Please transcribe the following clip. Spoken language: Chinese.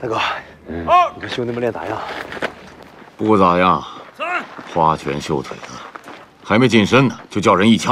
大哥，你看兄弟们练咋样？ 不咋样，花拳绣腿的，还没近身呢，就叫人一枪。